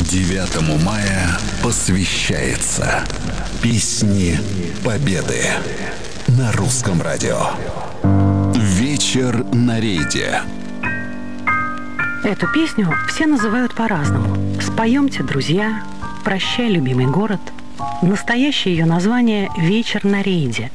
9 мая посвящается Песни Победы на Русском радио. Вечер на рейде. Эту песню все называют по-разному. «Споемте, друзья», «Прощай, любимый город». Настоящее ее название «Вечер на рейде».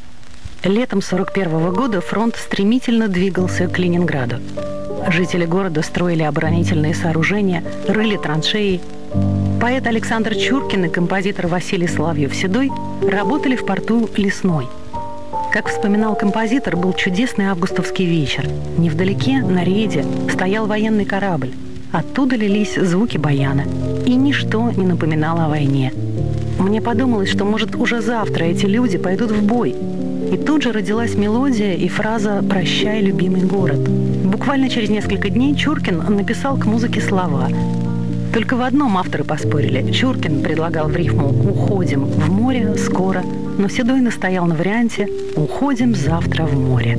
Летом 1941 года фронт стремительно двигался к Ленинграду. Жители города строили оборонительные сооружения, рыли траншеи. Поэт Александр Чуркин и композитор Василий Соловьев-Седой работали в порту Лесной. Как вспоминал композитор, был чудесный августовский вечер. Невдалеке, на рейде, стоял военный корабль. Оттуда лились звуки баяна. И ничто не напоминало о войне. Мне подумалось, что, может, уже завтра эти люди пойдут в бой. И тут же родилась мелодия и фраза «Прощай, любимый город». Буквально через несколько дней Чуркин написал к музыке слова. Только в одном авторы поспорили. Чуркин предлагал в рифму «Уходим в море скоро», но Седой настоял на варианте «Уходим завтра в море».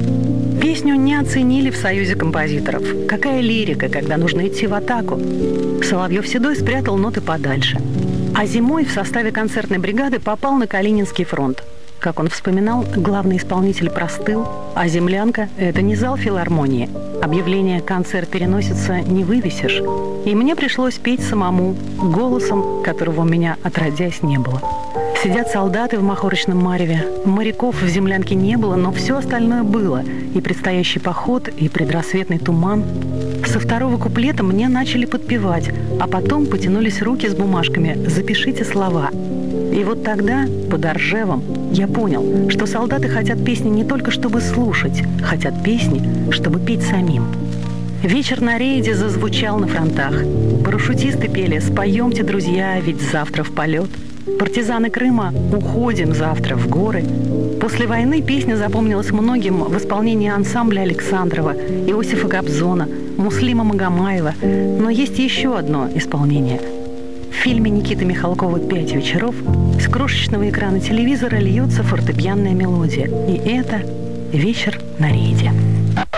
Песню не оценили в Союзе композиторов. Какая лирика, когда нужно идти в атаку. Соловьев-Седой спрятал ноты подальше. А зимой в составе концертной бригады попал на Калининский фронт. Как он вспоминал, главный исполнитель простыл, а землянка – это не зал филармонии. Объявление «Концерт переносится» не вывесишь. И мне пришлось петь самому, голосом, которого у меня отродясь не было. Сидят солдаты в махорочном мареве. Моряков в землянке не было, но все остальное было. И предстоящий поход, и предрассветный туман. Со второго куплета мне начали подпевать, а потом потянулись руки с бумажками «Запишите слова». И вот тогда, под Оржевом, я понял, что солдаты хотят песни не только чтобы слушать, хотят песни, чтобы петь самим. Вечер на рейде зазвучал на фронтах. Парашютисты пели «Споемте, друзья, ведь завтра в полет». Партизаны Крыма «Уходим завтра в горы». После войны песня запомнилась многим в исполнении ансамбля Александрова, Иосифа Кобзона, Муслима Магомаева. Но есть еще одно исполнение. В фильме Никиты Михалкова «5 вечеров» с крошечного экрана телевизора льется фортепианная мелодия. И это «Вечер на рейде».